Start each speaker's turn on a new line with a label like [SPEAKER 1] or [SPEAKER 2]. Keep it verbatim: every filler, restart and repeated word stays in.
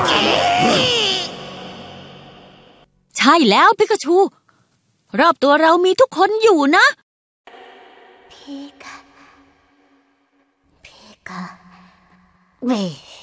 [SPEAKER 1] ใช่แล้วพิกาชูรอบตัวเรามีทุกคนอยู่นะ
[SPEAKER 2] พิกาพิกาเว